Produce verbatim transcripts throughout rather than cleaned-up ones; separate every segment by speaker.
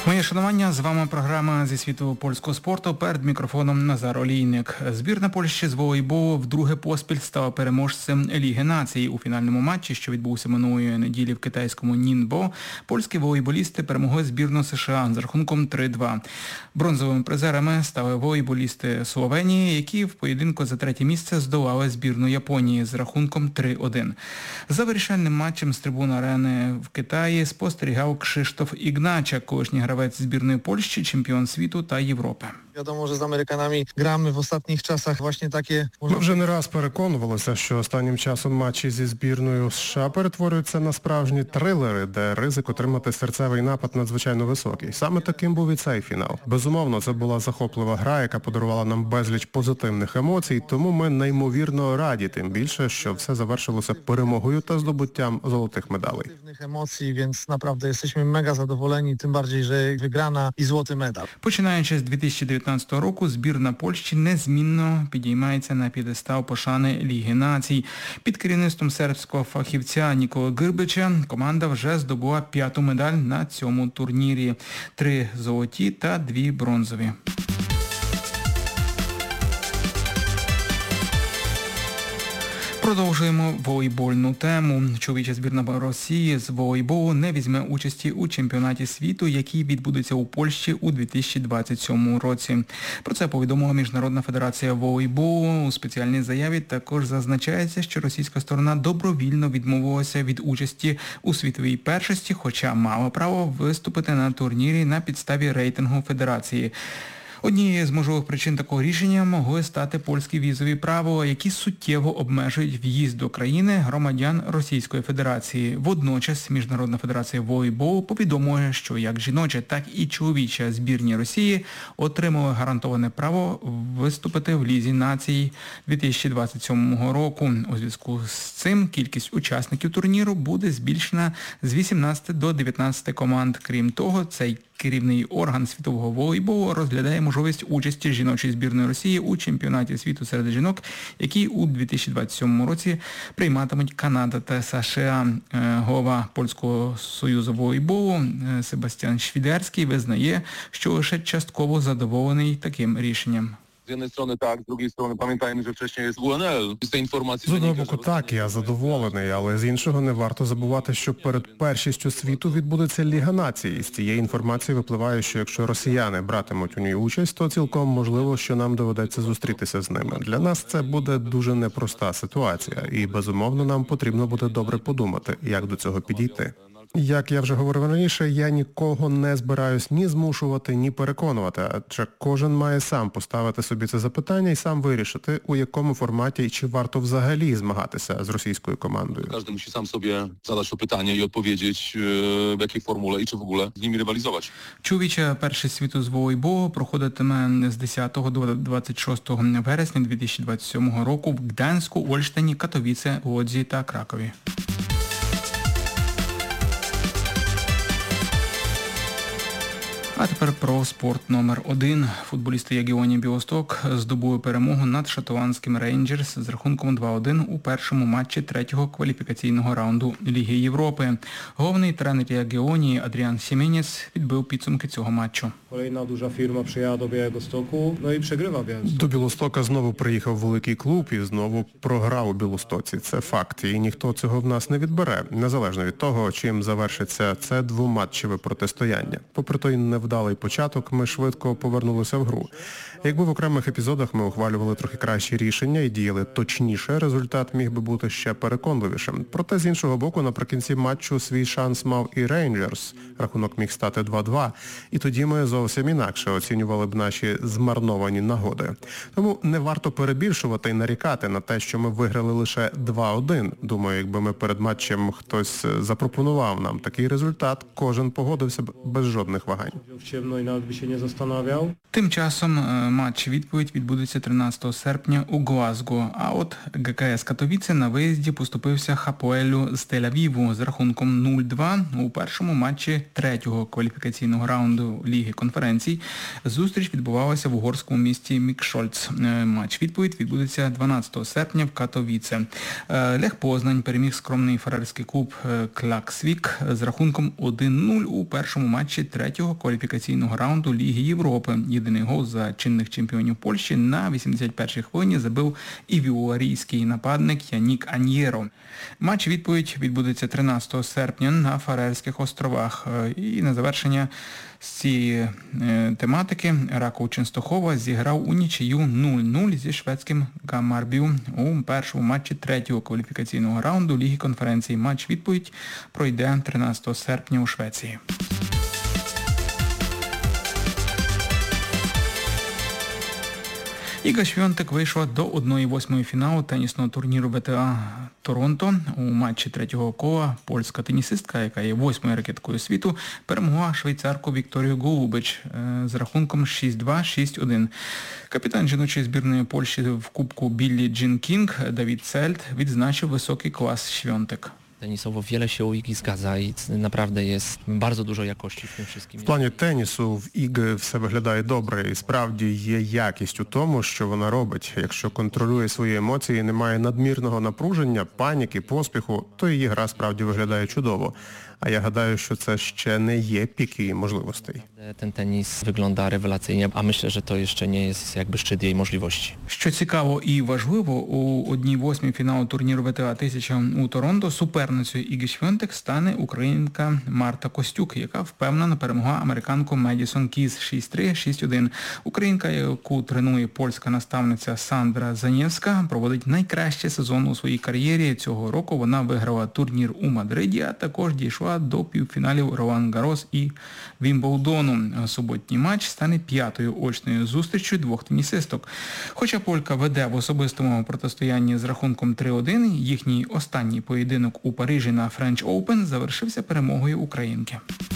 Speaker 1: Моє шанування, з вами програма зі світу польського спорту. Перед мікрофоном Назар Олійник. Збірна Польщі з волейболу вдруге поспіль стала переможцем Ліги націй. У фінальному матчі, що відбувся минулої неділі в китайському Нінбо, польські волейболісти перемогли збірну США з рахунком три-два. Бронзовими призерами стали волейболісти Словенії, які в поєдинку за третє місце здолали збірну Японії з рахунком три-один. За вирішальним матчем з трибун арени в Китаї спостерігав Кшиштоф Ігначак, колишній гравець збірної Польщі, чемпіон світу та Європи.
Speaker 2: Wiadomo, że z Amerykanami gramy w ostatnich czasach właśnie takie...
Speaker 3: Ми вже не раз переконувалися, що останнім часом матчі зі збірною США перетворюються на справжні трилери, де ризик отримати серцевий напад надзвичайно високий. Саме таким був і цей фінал. Безумовно, це була захоплива гра, яка подарувала нам безліч позитивних емоцій, тому ми неймовірно раді, тим більше, що все завершилося перемогою та здобуттям золотих медалей.
Speaker 2: Емоцій, więc naprawdę jesteśmy mega zadowoleni, tym bardziej, że wygrana i złoty medal.
Speaker 1: Починаючи з дві тисячі дев'ятнадцятого року, збірна Польщі незмінно підіймається на п'єдестал пошани Ліги націй. Під керівництвом сербського фахівця Ніколи Грбича команда вже здобула п'яту медаль на цьому турнірі. Три золоті та дві бронзові. Продовжуємо волейбольну тему. Чоловіча збірна Росії з волейболу не візьме участі у чемпіонаті світу, який відбудеться у Польщі у дві тисячі двадцять сьомому році. Про це повідомила Міжнародна федерація волейболу. У спеціальній заяві також зазначається, що російська сторона добровільно відмовилася від участі у світовій першості, хоча мала право виступити на турнірі на підставі рейтингу федерації. Однією з можливих причин такого рішення могли стати польські візові правила, які суттєво обмежують в'їзд до країни громадян Російської Федерації. Водночас Міжнародна федерація волейболу повідомує, що як жіноча, так і чоловіча збірні Росії отримали гарантоване право виступити в Лізі націй дві тисячі двадцять сьомого року. У зв'язку з цим кількість учасників турніру буде збільшена з вісімнадцяти до дев'ятнадцяти команд. Крім того, цей керівний орган світового волейболу розглядає можливість участі жіночої збірної Росії у чемпіонаті світу серед жінок, який у дві тисячі двадцять сьомому році прийматимуть Канада та США. Голова Польського союзу волейболу Себастьян Швідерський визнає, що лише частково задоволений таким рішенням.
Speaker 4: Z jednej strony tak, z drugiej strony pamiętajmy, że wcześniej jest U N L. Z tej informacji
Speaker 3: З одного боку так, я задоволений, але з іншого не варто забувати, що перед першістю світу відбудеться Ліга націй. З цієї інформації випливає, що якщо росіяни братимуть у ній участь, то цілком можливо, що нам доведеться зустрітися з ними. Для нас це буде дуже непроста ситуація, і безумовно нам потрібно буде добре подумати, як до цього підійти. Як я вже говорив раніше, я нікого не збираюсь ні змушувати, ні переконувати, адже кожен має сам поставити собі це запитання і сам вирішити, у якому форматі і чи варто взагалі змагатися з російською командою.
Speaker 4: Każdy musi sam sobie zadać to pytanie i odpowiedzieć, w jakiej formule i czy w ogóle z nimi rywalizować.
Speaker 1: Чоловіча першість світу з волейболу проходитиме з десятого до двадцять шостого вересня дві тисячі двадцять сьомого року в Гданську, Ольштині, Катовіце, Лодзі та Кракові. А тепер про спорт номер один. Футболісти Ягіоні Білосток здобули перемогу над шотландським Рейнджерс з рахунком два-один у першому матчі третього кваліфікаційного раунду Ліги Європи. Головний тренер Ягіоні Адріан Сімінєц підбив підсумки цього матчу.
Speaker 5: Kolejna duża firma przyjechała do Białegostoku, no i przegrywa Białystok.
Speaker 3: До Білостока знову приїхав великий клуб і знову програв у Білостоці. Це факт, і ніхто цього в нас не відбере, незалежно від того, чим завершиться це двоматчеве протистояння. Попри той невдалий початок, ми швидко повернулися в гру. Якби в окремих епізодах ми ухвалювали трохи кращі рішення і діяли точніше, результат міг би бути ще переконливішим. Проте, з іншого боку, наприкінці матчу свій шанс мав і Рейнджерс. Рахунок міг стати два-два. І тоді ми зовсім інакше оцінювали б наші змарновані нагоди. Тому не варто перебільшувати і нарікати на те, що ми виграли лише два-один. Думаю, якби ми перед матчем хтось запропонував нам такий результат, кожен погодився б без жодних вагань.
Speaker 1: Тим часом матч-відповідь відбудеться тринадцятого серпня у Глазго, а от ГКС Катовіце на виїзді поступився Хапоелю з Тель-Авіву з рахунком нуль-два у першому матчі третього кваліфікаційного раунду Ліги конференцій. Зустріч відбувалася в угорському місті Мікшольц. Матч-відповідь відбудеться дванадцятого серпня в Катовіце. Лех Познань переміг скромний ферерський клуб Клаксвік з рахунком один-нуль у першому матчі третього кваліфікаційного кваліфікаційного раунду Ліги Європи. Єдиний гол за чинних чемпіонів Польщі на вісімдесят першій хвилині забив івуарійський нападник Янік Аньєро. Матч-відповідь відбудеться тринадцятого серпня на Фарерських островах. І на завершення з цієї тематики Раков Ченстохова зіграв у нічию нуль нуль зі шведським Гаммарбю у першому матчі третього кваліфікаційного раунду Ліги конференції. Матч-відповідь пройде тринадцятого серпня у Швеції. Іга Świątek вийшла до одної восьмої фіналу тенісного турніру ве те а Торонто. У матчі третього кола польська тенісистка, яка є восьмою ракеткою світу, перемогла швейцарку Вікторію Голубич з рахунком шість два - шість один. Капітан жіночої збірної Польщі в Кубку Біллі Джін Кінг Давід Цельт відзначив високий клас Świątek.
Speaker 6: Tenisowo wiele się u Igi zgadza i naprawdę jest bardzo dużo jakości w tym wszystkim.
Speaker 3: В плані тенісу в Іги все виглядає добре і справді є якість у тому, що вона робить. Якщо контролює свої емоції, немає надмірного напруження, паніки, поспіху, то її гра справді виглядає чудово. А я гадаю, що це ще не є пік її можливостей.
Speaker 6: Ten tenis wygląda rewelacyjnie, a myślę, że to jeszcze nie jest jakby szczyt jej możliwości.
Speaker 1: Що цікаво і важливо, у одній восьмій фіналу турніру ве те а тисяча у Торонто суперницею Іги Świątek стане українка Марта Костюк, яка впевнено перемогла американку Медісон Кіз шість три - шість один. Українка, яку тренує польська наставниця Сандра Занєвська, проводить найкращий сезон у своїй кар'єрі. Цього року вона виграла турнір у Мадриді, а також дійшла до півфіналів Ролан Гарос і Вімблдону. Суботній матч стане п'ятою очною зустрічю двох тенісисток. Хоча полька веде в особистому протистоянні з рахунком три один, їхній останній поєдинок у Парижі на French Open завершився перемогою українки.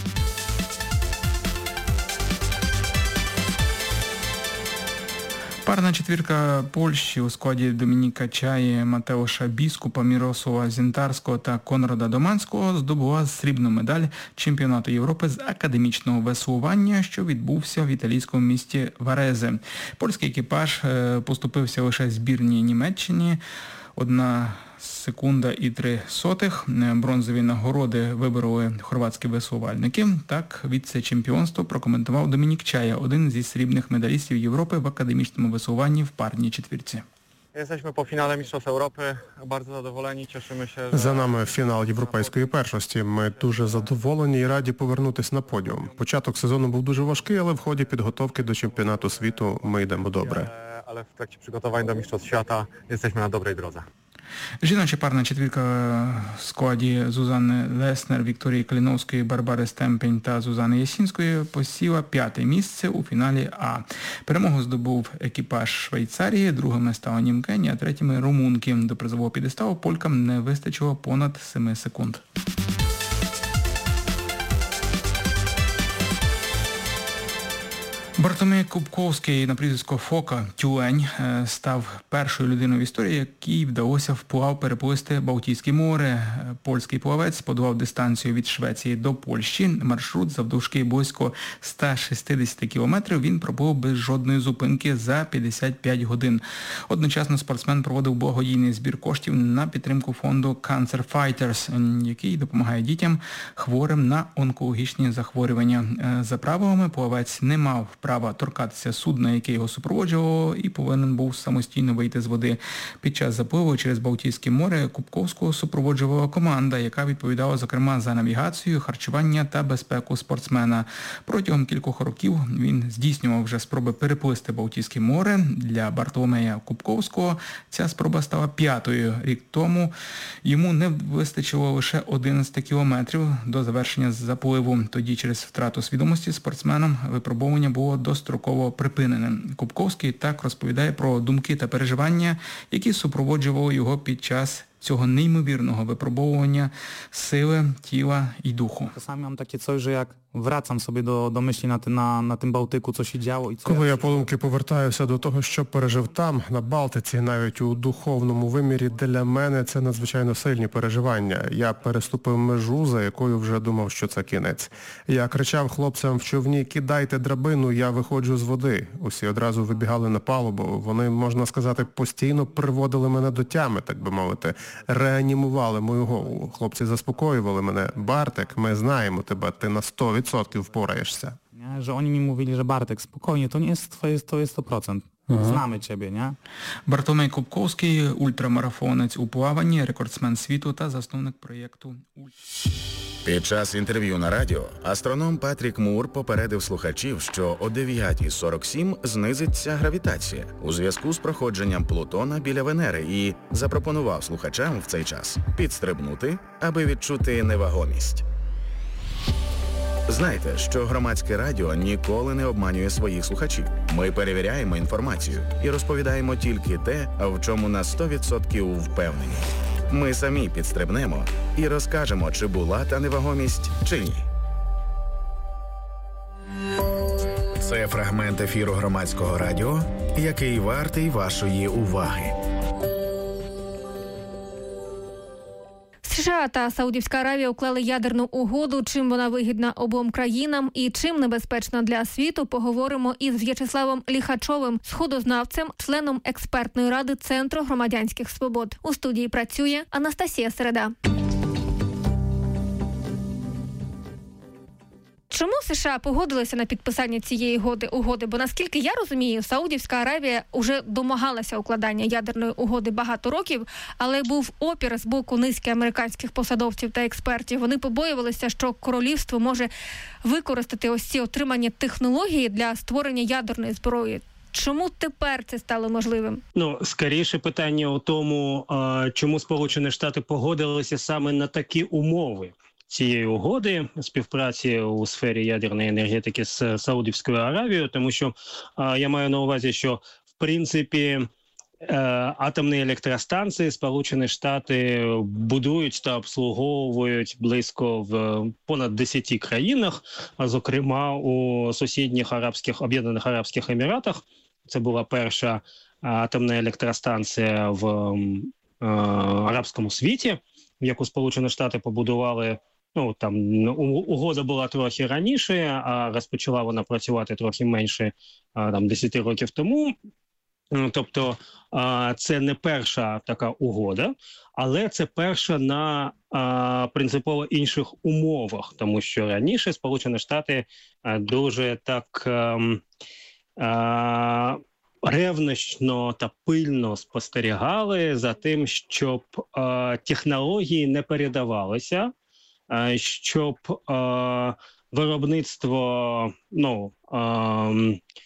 Speaker 1: Парна четвірка Польщі у складі Домініка Чаї, Матеуша Біскупа, Мірослава Зінтарського та Конрада Доманського здобула срібну медаль чемпіонату Європи з академічного веслування, що відбувся в італійському місті Варезе. Польський екіпаж поступився лише збірній Німеччині. Одна секунда і три сотих. Бронзові нагороди вибороли хорватські веслувальники. Так, віце-чемпіонство прокоментував Домінік Чая, один зі срібних медалістів Європи в академічному веслуванні в парній четвірці.
Speaker 7: Jesteśmy po finale Mistrzostw Europy, bardzo zadowoleni, cieszymy się, że...
Speaker 3: За нами фінал європейської першості. Ми дуже задоволені і раді повернутися на подіум. Початок сезону був дуже важкий, але в ході підготовки до чемпіонату світу ми йдемо добре.
Speaker 7: Ale w trakcie przygotowań do Mistrzostw Świata jesteśmy na dobrej drodze.
Speaker 1: Жіноча парна четвірка в складі Зузани Леснер, Вікторії Каліновської, Барбари Стемпень та Зузани Ясінської посіла п'яте місце у фіналі А. Перемогу здобув екіпаж Швейцарії, другими стали німкені, а третіми румунки. До призового підесталу полькам не вистачило понад семи секунд. Бартомей Кубковський на прізвисько Фока Тюлень став першою людиною в історії, якій вдалося вплав переплисти Балтійське море. Польський плавець подолав дистанцію від Швеції до Польщі. Маршрут завдовжки близько ста шістдесят кілометрів він проплив без жодної зупинки за п'ятдесят п'ять годин. Одночасно спортсмен проводив благодійний збір коштів на підтримку фонду Cancer Fighters, який допомагає дітям, хворим на онкологічні захворювання. За правилами плавець не мав права торкатися судна, яке його супроводжувало, і повинен був самостійно вийти з води. Під час запливу через Балтійське море Кубковського супроводжувала команда, яка відповідала, зокрема, за навігацію, харчування та безпеку спортсмена. Протягом кількох років він здійснював вже спроби переплисти Балтійське море. Для Бартоломея Кубковського ця спроба стала п'ятою. Рік тому йому не вистачило лише одинадцять кілометрів до завершення запливу. Тоді через втрату свідомості спортсменам випробовування було достроково припинене. Кубковський так розповідає про думки та переживання, які супроводжували його під час цього неймовірного випробовування сили, тіла і духу.
Speaker 8: Czasami mam takie coś, że jak wracam sobie do, do myśli na, ty, na, na tym Bałtyku, co się działo i co...
Speaker 3: Коли я подумки повертаюся до того, що пережив там, на Балтиці, навіть у духовному вимірі, для мене це надзвичайно сильні переживання. Я переступив межу, за якою вже думав, що це кінець. Я кричав хлопцям в човні: кидайте драбину, я виходжу з води. Усі одразу вибігали на палубу. Вони, можна сказати, постійно приводили мене до тями, так би мовити. Реанімували мою голову. Хлопці заспокоювали мене: Бартик, ми знаємо тебе, ти на сто відсотків впораєшся.
Speaker 8: nie? Że oni mi mówili, że Bartek, spokojnie, to nie jest twoje, to jest sto procent. Znamy ciebie, nie?
Speaker 1: Бартомей Кубковський, ультрамарафонець у плаванні, рекордсмен світу та засновник проєкту «Ульт».
Speaker 9: Під час інтерв'ю на радіо астроном Патрік Мур попередив слухачів, що о дев'ята сорок сім знизиться гравітація у зв'язку з проходженням Плутона біля Венери і запропонував слухачам в цей час підстрибнути, аби відчути невагомість. Знайте, що громадське радіо ніколи не обманює своїх слухачів. Ми перевіряємо інформацію і розповідаємо тільки те, в чому на сто відсотків впевнені. Ми самі підстрибнемо і розкажемо, чи була та невагомість, чи ні. Це фрагмент ефіру громадського радіо, який вартий вашої уваги.
Speaker 10: США та Саудівська Аравія уклали ядерну угоду. Чим вона вигідна обом країнам і чим небезпечна для світу, поговоримо із В'ячеславом Ліхачовим, сходознавцем, членом експертної ради Центру громадянських свобод. У студії працює Анастасія Середа. Чому США погодилися на підписання цієї угоди? угоди? Бо, наскільки я розумію, Саудівська Аравія вже домагалася укладання ядерної угоди багато років, але був опір з боку низки американських посадовців та експертів. Вони побоювалися, що королівство може використати ось ці отримані технології для створення ядерної зброї. Чому тепер це стало можливим?
Speaker 11: Ну, скоріше питання у тому, чому Сполучені Штати погодилися саме на такі умови цієї угоди співпраці у сфері ядерної енергетики з Саудівською Аравією, тому що а, я маю на увазі, що в принципі е, атомні електростанції Сполучені Штати будують та обслуговують близько в понад десяти країнах, а зокрема у сусідніх арабських об'єднаних Арабських Еміратах. Це була перша атомна електростанція в е, арабському світі, яку Сполучені Штати побудували. Ну, там угода була трохи раніше, а розпочала вона працювати трохи менше, там, десять років тому. Тобто це не перша така угода, але це перша на а, принципово інших умовах, тому що раніше Сполучені Штати а, дуже так а, а, ревнощно та пильно спостерігали за тим, щоб а, технології не передавалися, а, щоб а, виробництво ну, а,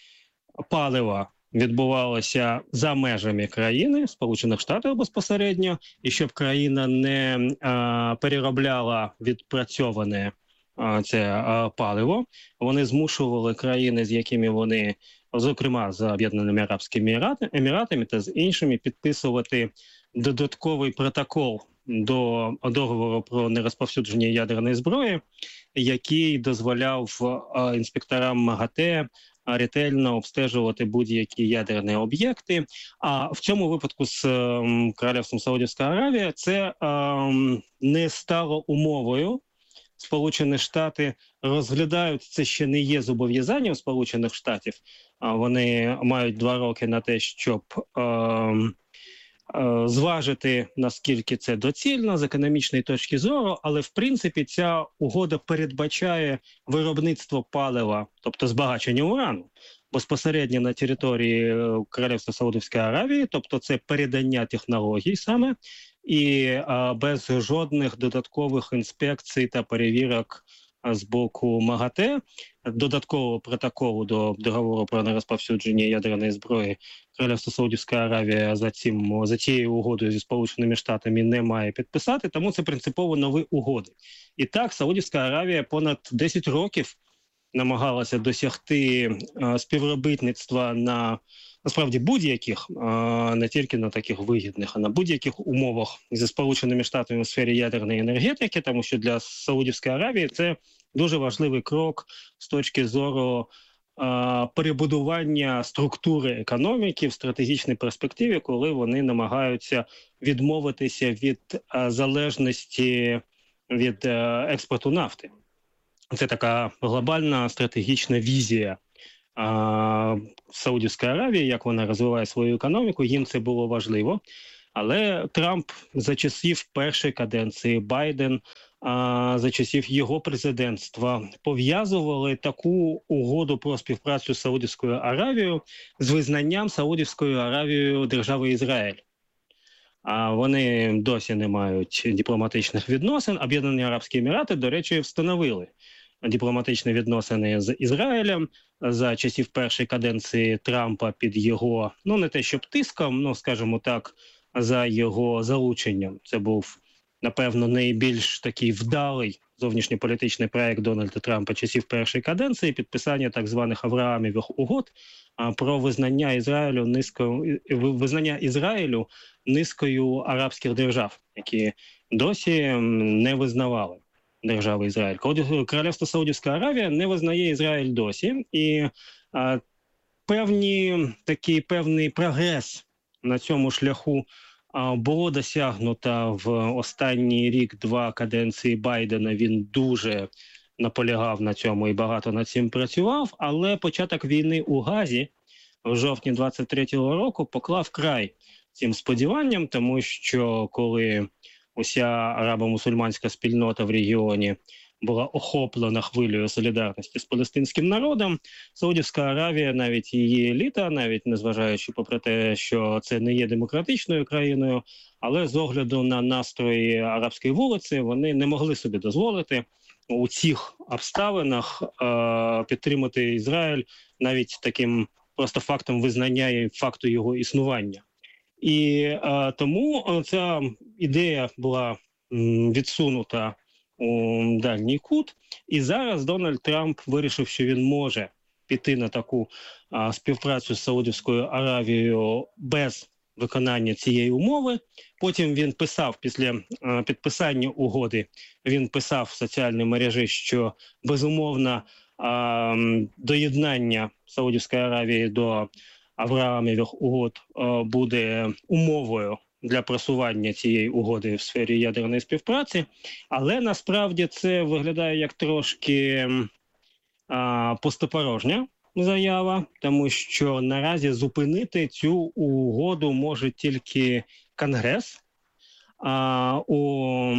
Speaker 11: палива відбувалося за межами країни, Сполучених Штатів безпосередньо, і щоб країна не а, переробляла відпрацьоване а, це а, паливо. Вони змушували країни, з якими вони, зокрема з Об'єднаними Арабськими Еміратами та з іншими, підписувати додатковий протокол до договору про нерозповсюдження ядерної зброї, який дозволяв а, інспекторам МАГАТЕ ретельно обстежувати будь-які ядерні об'єкти. А в цьому випадку з ем, Королівством Саудівська Аравія це ем, не стало умовою. Сполучені Штати розглядають, це ще не є зобов'язанням Сполучених Штатів, а вони мають два роки на те, щоб ем, е, зважити, наскільки це доцільно з економічної точки зору, але в принципі ця угода передбачає виробництво палива, тобто збагачення урану, безпосередньо на території Королівства Саудівської Аравії, тобто це передання технологій саме, і а, без жодних додаткових інспекцій та перевірок з боку МАГАТЕ, додаткового протоколу до договору про нерозповсюдження ядерної зброї Королівство Саудівська Аравія за цим за цією угодою зі Сполученими Штатами не має підписати, тому це принципово нові угоди. І так, Саудівська Аравія понад десять років намагалася досягти а, співробітництва на насправді будь-яких, а, не тільки на таких вигідних, а на будь-яких умовах зі Сполученими Штатами у сфері ядерної енергетики, тому що для Саудівської Аравії це дуже важливий крок з точки зору а, перебудування структури економіки в стратегічній перспективі, коли вони намагаються відмовитися від а, залежності від а, експорту нафти. Це така глобальна стратегічна візія а, Саудівської Аравії, як вона розвиває свою економіку, їм це було важливо. Але Трамп за часів першої каденції, Байден за часів його президентства пов'язували таку угоду про співпрацю з Саудівською Аравією з визнанням Саудівською Аравією держави Ізраїль. А вони досі не мають дипломатичних відносин. Об'єднані Арабські Емірати, до речі, встановили дипломатичні відносини з Ізраїлем за часів першої каденції Трампа під його, ну не те щоб тиском, ну скажімо так, за його залученням. Це був, напевно, найбільш такий вдалий зовнішньополітичний проект Дональда Трампа часів першої каденції, підписання так званих Авраамівих угод про визнання Ізраїлю низкою визнання Ізраїлю низкою арабських держав, які досі не визнавали держави Ізраїль. Королівство Саудівська Аравія не визнає Ізраїль досі, і а, певні такий певний прогрес на цьому шляху а, було досягнуто в останній рік-два каденції Байдена. Він дуже наполягав на цьому і багато над цим працював, але початок війни у Газі в жовтні двадцять третього року поклав край цим сподіванням, тому що коли уся арабо-мусульманська спільнота в регіоні була охоплена хвилею солідарності з палестинським народом, Саудівська Аравія, навіть її еліта, навіть незважаючи попри те, що це не є демократичною країною, але з огляду на настрої арабської вулиці вони не могли собі дозволити у цих обставинах е- підтримати Ізраїль навіть таким просто фактом визнання і факту його існування. І е, тому ця ідея була м, відсунута у дальній кут, і зараз Дональд Трамп вирішив, що він може піти на таку е, співпрацю з Саудівською Аравією без виконання цієї умови. Потім він писав, після е, підписання угоди, він писав в соціальній мережі, що безумовно е, доєднання Саудівської Аравії до Авраамівих угод е, буде умовою для просування цієї угоди в сфері ядерної співпраці, але насправді це виглядає як трошки е, пустопорожня заява, тому що наразі зупинити цю угоду може тільки Конгрес. А у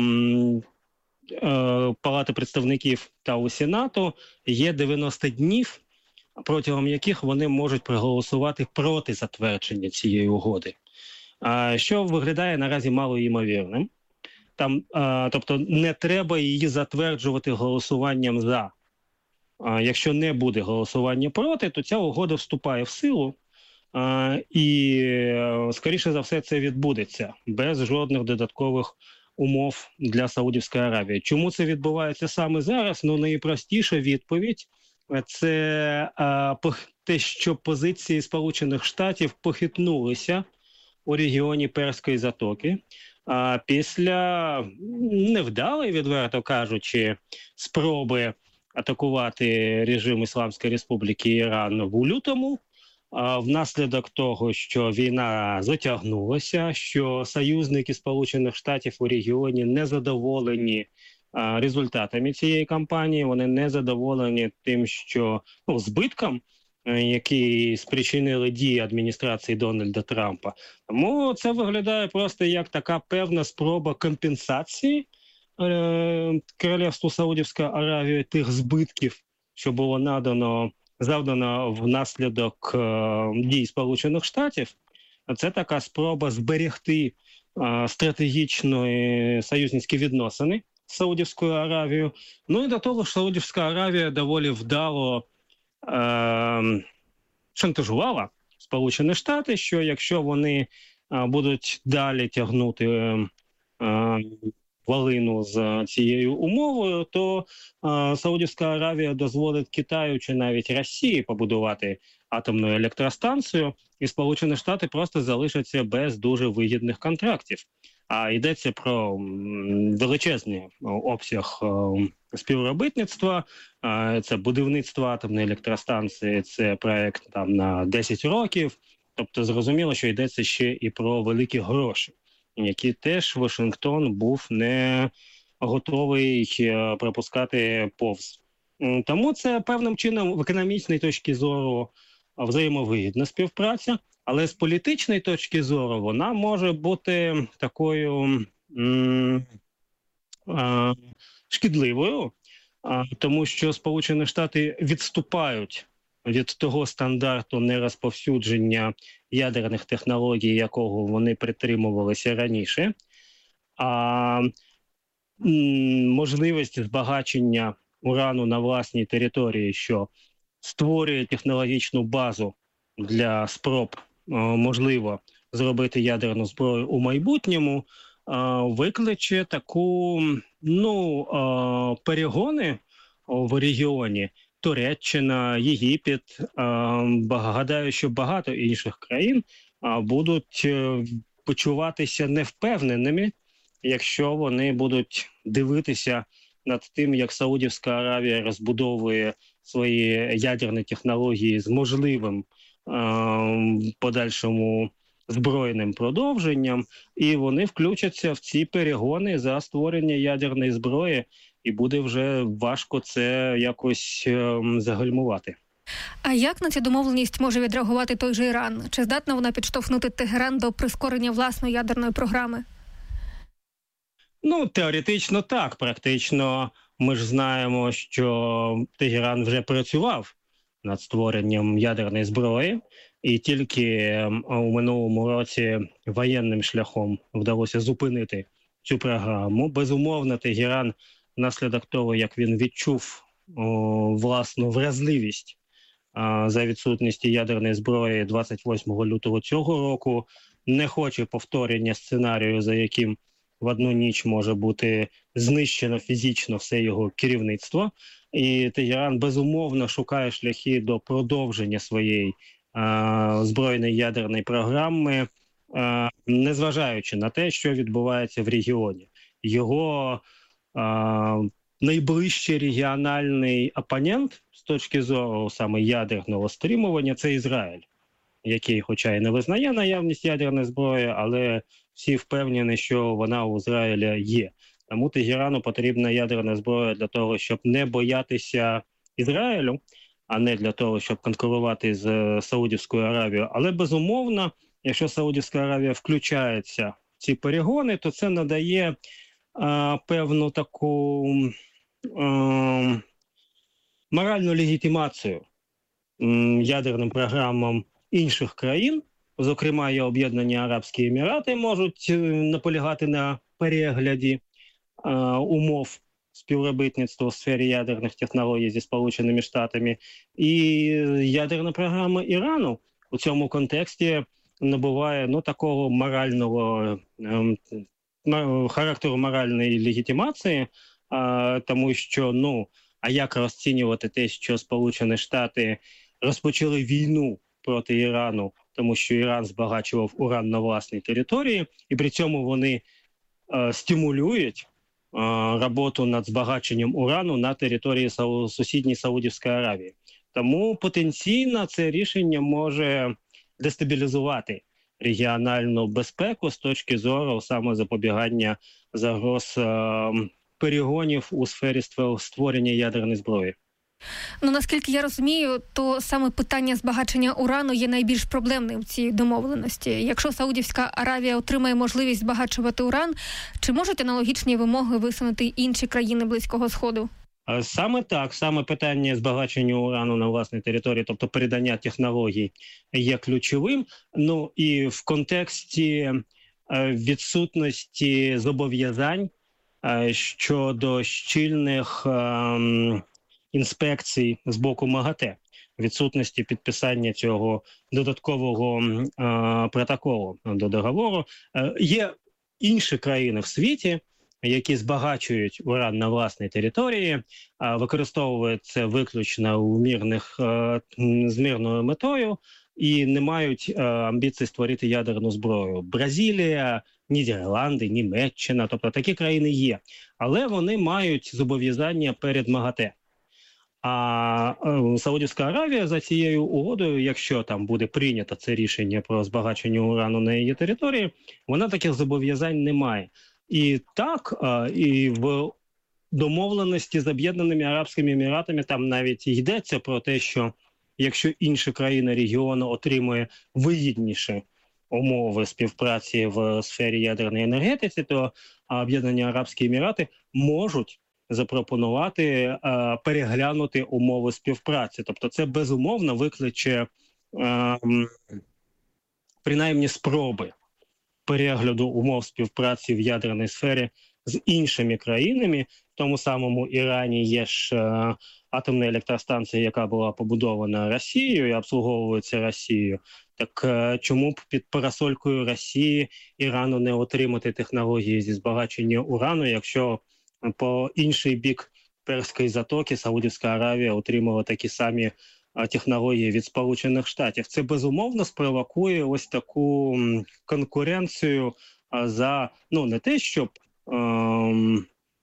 Speaker 11: е, Палати представників та у Сенату є дев'яносто днів, протягом яких вони можуть проголосувати проти затвердження цієї угоди, а, що виглядає наразі малоймовірним. Там, а, тобто не треба її затверджувати голосуванням «за». А, якщо не буде голосування проти, то ця угода вступає в силу, а, і, скоріше за все, це відбудеться без жодних додаткових умов для Саудівської Аравії. Чому це відбувається саме зараз? Ну, найпростіша відповідь – це а, те, що позиції Сполучених Штатів похитнулися у регіоні Перської затоки а, після невдалої, відверто кажучи, спроби атакувати режим Ісламської Республіки Іран в лютому, а, внаслідок того, що війна затягнулася, що союзники Сполучених Штатів у регіоні не задоволені результатами цієї кампанії, вони не задоволені тим, що ну, збитком, які спричинили дії адміністрації Дональда Трампа. Тому це виглядає просто як така певна спроба компенсації е- Королівству Саудівська Аравія тих збитків, що було надано, завдано внаслідок е- дій Сполучених Штатів. Це така спроба зберегти е- стратегічні союзницькі відносини з Саудівською Аравією. Ну і до того ж, Саудівська Аравія доволі вдало е- шантажувала Сполучені Штати, що якщо вони е- будуть далі тягнути е- валину з цією умовою, то е- Саудівська Аравія дозволить Китаю чи навіть Росії побудувати атомну електростанцію, і Сполучені Штати просто залишаться без дуже вигідних контрактів. А йдеться про величезний обсяг співробітництва, це будівництво атомної електростанції, це проект там на десять років, тобто зрозуміло, що йдеться ще і про великі гроші, які теж Вашингтон був не готовий пропускати повз. Тому це певним чином в економічній точці зору взаємовигідна співпраця, але з політичної точки зору вона може бути такою м- е, шкідливою, е, тому що Сполучені Штати відступають від того стандарту нерозповсюдження ядерних технологій, якого вони притримувалися раніше. А м, можливість збагачення урану на власній території, що створює технологічну базу для спроб, е, можливо, зробити ядерну зброю у майбутньому, е, викличе таку, ну, е, перегони в регіоні. Туреччина, Єгипет, е, гадаю, що багато інших країн е, будуть е, почуватися невпевненими, якщо вони будуть дивитися над тим, як Саудівська Аравія розбудовує свої ядерні технології з можливим е, подальшому збройним продовженням, і вони включаться в ці перегони за створення ядерної зброї, і буде вже важко це якось е, загальмувати.
Speaker 10: А як на цю домовленість може відреагувати той же Іран? Чи здатна вона підштовхнути Тегеран до прискорення власної ядерної програми?
Speaker 11: Ну, теоретично так. Практично ми ж знаємо, що Тегеран вже працював над створенням ядерної зброї, і тільки у минулому році воєнним шляхом вдалося зупинити цю програму. Безумовно, Тегеран, внаслідок того, як він відчув о, власну вразливість о, за відсутності ядерної зброї двадцять восьмого лютого цього року, не хоче повторення сценарію, за яким в одну ніч може бути знищено фізично все його керівництво. І Тегеран, безумовно, шукає шляхи до продовження своєї а, збройної ядерної програми, а, незважаючи на те, що відбувається в регіоні. Його а, найближчий регіональний опонент з точки зору саме ядерного стримування – це Ізраїль, який, хоча й не визнає наявність ядерної зброї, але всі впевнені, що вона у Ізраїля є. Тому Тегерану потрібна ядерна зброя для того, щоб не боятися Ізраїлю, а не для того, щоб конкурувати з Саудівською Аравією. Але, безумовно, якщо Саудівська Аравія включається в ці перегони, то це надає а, певну таку а, моральну легітимацію м, ядерним програмам інших країн. Зокрема, і Об'єднані Арабські Емірати можуть наполягати на перегляді е, умов співробітництва у сфері ядерних технологій зі Сполученими Штатами. І ядерна програма Ірану у цьому контексті набуває, ну, такого морального е, характеру моральної легітимації, е, тому що, ну, а як розцінювати те, що Сполучені Штати розпочали війну проти Ірану, тому що Іран збагачував уран на власній території, і при цьому вони е, стимулюють е, роботу над збагаченням урану на території Сау... сусідньої Саудівської Аравії. Тому потенційно це рішення може дестабілізувати регіональну безпеку з точки зору саме запобігання загроз е, перегонів у сфері створення ядерної зброї.
Speaker 10: Ну, наскільки я розумію, то саме питання збагачення урану є найбільш проблемним в цій домовленості. Якщо Саудівська Аравія отримає можливість збагачувати уран, чи можуть аналогічні вимоги висунути інші країни Близького Сходу?
Speaker 11: Саме так, саме питання збагачення урану на власній території, тобто передання технологій, є ключовим. Ну і в контексті відсутності зобов'язань щодо щільних інспекцій з боку МАГАТЕ, відсутності підписання цього додаткового е, протоколу до договору. Е, є інші країни в світі, які збагачують уран на власній території, е, використовують це виключно у мирних, е, з мирною метою і не мають е, амбіцій створити ядерну зброю. Бразилія, Нідерланди, Німеччина, тобто такі країни є. Але вони мають зобов'язання перед МАГАТЕ. А Саудівська Аравія за цією угодою, якщо там буде прийнято це рішення про збагачення урану на її території, вона таких зобов'язань не має. І так, і в домовленості з Об'єднаними Арабськими Еміратами там навіть йдеться про те, що якщо інша країна регіону отримує вигідніші умови співпраці в сфері ядерної енергетики, то а Об'єднані Арабські Емірати можуть запропонувати е, переглянути умови співпраці. Тобто це безумовно викличе е, принаймні спроби перегляду умов співпраці в ядерній сфері з іншими країнами. В тому самому Ірані є ж е, атомна електростанція, яка була побудована Росією і обслуговується Росією. Так е, чому б під парасолькою Росії Ірану не отримати технології зі збагачення урану, якщо по інший бік Перської затоки Саудівська Аравія отримала такі самі е, технології від Сполучених Штатів? Це безумовно спровокує ось таку м, конкуренцію е, за, ну не те, щоб е,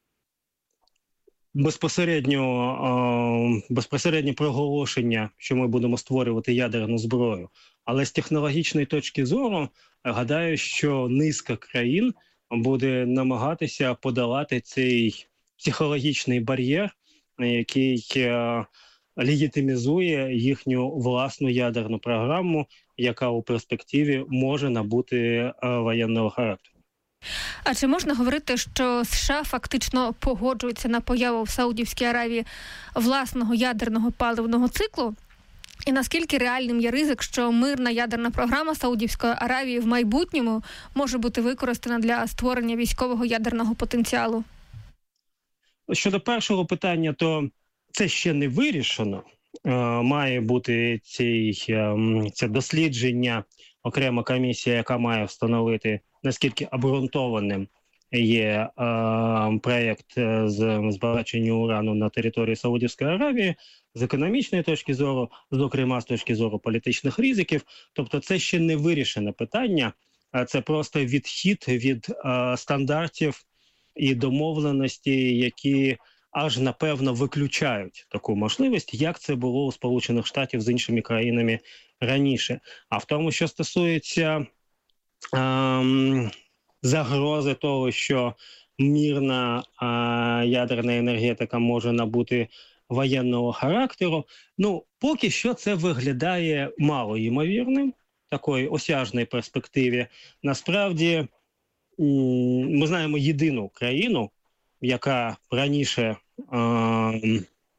Speaker 11: Безпосередньо, е, безпосередньо проголошення, що ми будемо створювати ядерну зброю. Але з технологічної точки зору, гадаю, що низка країн буде намагатися подолати цей психологічний бар'єр, який е, легітимізує їхню власну ядерну програму, яка у перспективі може набути е, воєнного характеру.
Speaker 10: А чи можна говорити, що США фактично погоджуються на появу в Саудівській Аравії власного ядерного паливного циклу? І наскільки реальним є ризик, що мирна ядерна програма Саудівської Аравії в майбутньому може бути використана для створення військового ядерного потенціалу?
Speaker 11: Щодо першого питання, то це ще не вирішено. Має бути цей, це дослідження, окрема комісія, яка має встановити, наскільки обґрунтованим є е, проєкт з збагачення урану на території Саудівської Аравії, з економічної точки зору, зокрема з точки зору політичних ризиків. Тобто це ще не вирішене питання, це просто відхід від е, стандартів і домовленості, які аж, напевно, виключають таку можливість, як це було у Сполучених Штатів з іншими країнами раніше. А в тому, що стосується ем, загрози того, що мирна е, ядерна енергетика може набути воєнного характеру, ну, поки що це виглядає малоймовірним, такої осяжної перспективі. Насправді, ми знаємо єдину країну, яка раніше е,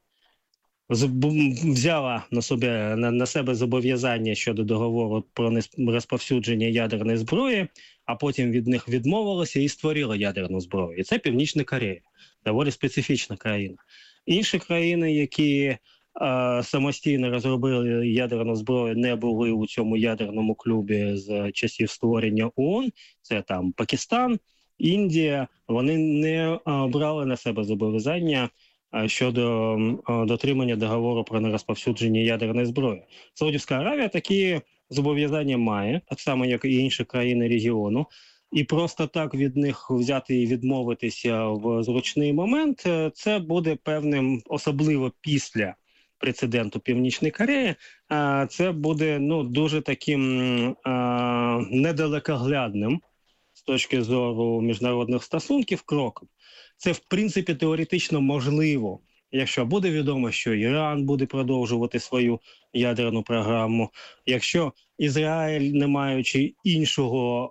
Speaker 11: взяла на себе, на, на себе зобов'язання щодо договору про розповсюдження ядерної зброї, а потім від них відмовилася і створила ядерну зброю. І це Північна Корея, доволі специфічна країна. Інші країни, які е, самостійно розробили ядерну зброю, не були у цьому ядерному клубі з часів створення ООН, це там Пакистан, Індія, вони не е, брали на себе зобов'язання е, щодо е, дотримання договору про нерозповсюдження ядерної зброї. Саудівська Аравія такі зобов'язання має, так само, як і інші країни регіону. І просто так від них взяти і відмовитися в зручний момент, це буде певним, особливо після прецеденту Північної Кореї, це буде ну, дуже таким а, недалекоглядним з точки зору міжнародних стосунків кроком. Це, в принципі, теоретично можливо, якщо буде відомо, що Іран буде продовжувати свою ядерну програму, якщо Ізраїль, не маючи іншого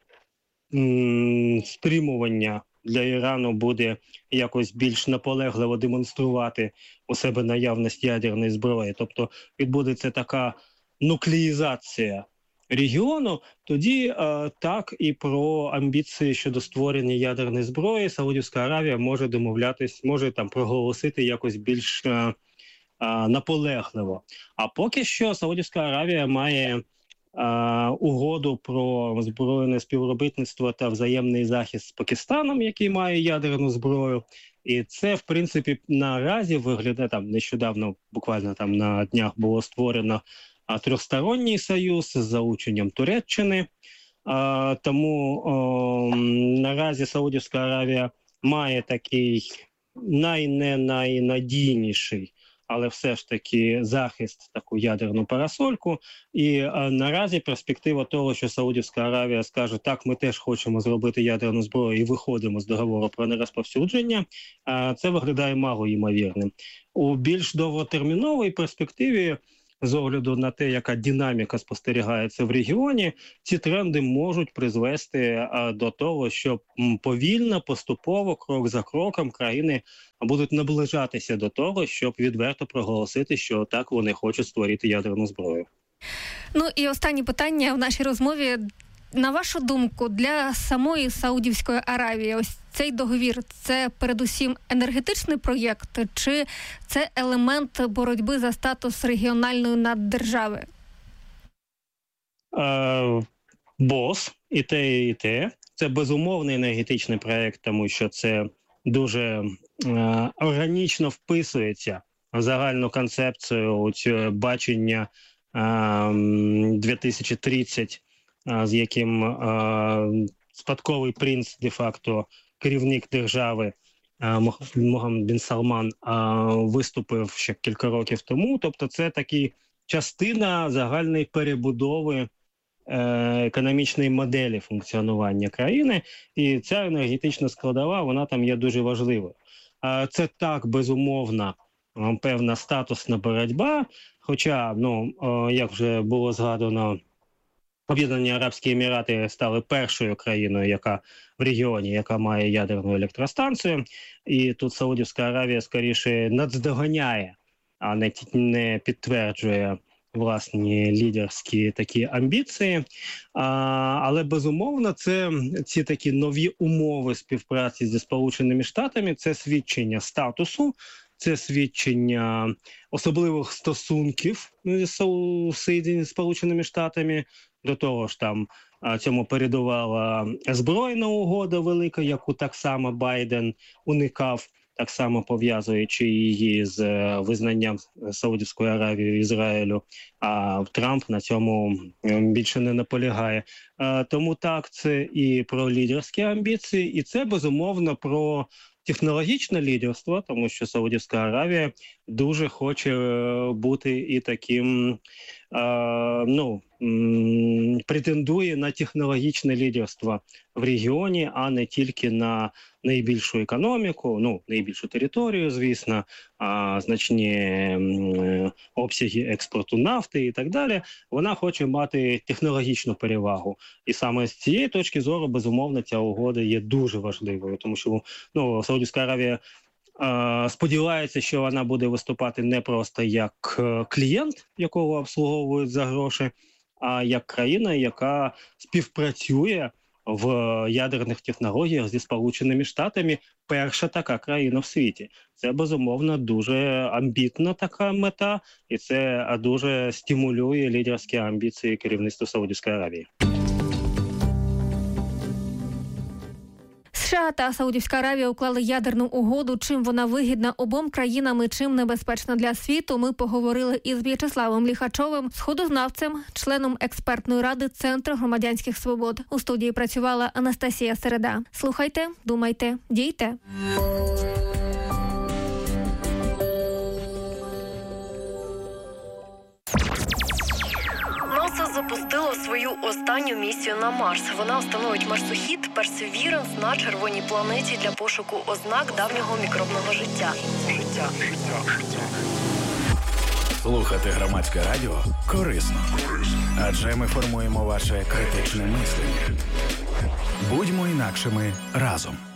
Speaker 11: стримування для Ірану, буде якось більш наполегливо демонструвати у себе наявність ядерної зброї, тобто відбудеться така нуклеїзація регіону, тоді е, так і про амбіції щодо створення ядерної зброї Саудівська Аравія може домовлятись, може там проголосити якось більш е, е, наполегливо. А поки що Саудівська Аравія має Uh, угоду про збройне співробітництво та взаємний захист з Пакистаном, який має ядерну зброю. І це, в принципі, наразі виглядає, там нещодавно, буквально там на днях було створено uh, трьохсторонній союз з залученням Туреччини. Uh, тому uh, наразі Саудівська Аравія має такий найненайнадійніший, але все ж таки захист, таку ядерну парасольку. І а, наразі перспектива того, що Саудівська Аравія скаже, так, ми теж хочемо зробити ядерну зброю і виходимо з договору про нерозповсюдження, а, це виглядає мало ймовірним. У більш довготерміновій перспективі з огляду на те, яка динаміка спостерігається в регіоні, ці тренди можуть призвести до того, що повільно, поступово, крок за кроком країни будуть наближатися до того, щоб відверто проголосити, що так вони хочуть створити ядерну зброю.
Speaker 10: Ну і останнє питання в нашій розмові. На вашу думку, для самої Саудівської Аравії ось цей договір – це передусім енергетичний проєкт, чи це елемент боротьби за статус регіональної наддержави?
Speaker 11: Е, бос, і те, і те. Це безумовний енергетичний проєкт, тому що це дуже е, органічно вписується в загальну концепцію цього бачення е, дві тисячі тридцять, з яким е, спадковий принц, де-факто керівник держави е, Могаммед бін Салман е, виступив ще кілька років тому. Тобто це такі частина загальної перебудови е, економічної моделі функціонування країни. І ця енергетична складова, вона там є дуже важливою. Е, це так, безумовно, певна статусна боротьба, хоча, ну, е, як вже було згадано, Об'єднані Арабські Емірати стали першою країною, яка в регіоні, яка має ядерну електростанцію. І тут Саудівська Аравія скоріше наздоганяє, а не, не підтверджує власні лідерські такі амбіції. А, але, безумовно, це ці такі нові умови співпраці зі Сполученими Штатами, це свідчення статусу, це свідчення особливих стосунків з Сполученими Штатами. До того ж, там цьому передувала збройна угода велика, яку так само Байден уникав, так само пов'язуючи її з визнанням Саудівської Аравії, Ізраїлю, а Трамп на цьому більше не наполягає. Тому так, це і про лідерські амбіції, і це, безумовно, про технологічне лідерство, тому що Саудівська Аравія дуже хоче бути і таким, е, ну, м, претендує на технологічне лідерство в регіоні, а не тільки на найбільшу економіку, ну, найбільшу територію, звісно, а значні м, обсяги експорту нафти і так далі. Вона хоче мати технологічну перевагу. І саме з цієї точки зору, безумовно, ця угода є дуже важливою, тому що, ну, Саудівська Аравія е, сподівається, що вона буде виступати не просто як клієнт, якого обслуговують за гроші, а як країна, яка співпрацює в ядерних технологіях зі Сполученими Штатами, перша така країна в світі. Це, безумовно, дуже амбітна така мета, і це дуже стимулює лідерські амбіції керівництва Саудівської Аравії.
Speaker 10: США та Саудівська Аравія уклали ядерну угоду. Чим вона вигідна обом країнам і чим небезпечна для світу, ми поговорили із В'ячеславом Ліхачовим, сходознавцем, членом експертної ради Центру громадянських свобод. У студії працювала Анастасія Середа. Слухайте, думайте, дійте.
Speaker 12: НАСА запустило свою останню місію на Марс. Вона встановить марсохід Perseverance на червоній планеті для пошуку ознак давнього мікробного життя. Життя. Життя.
Speaker 9: Слухати громадське радіо корисно. Адже ми формуємо ваше критичне мислення. Будьмо інакшими разом.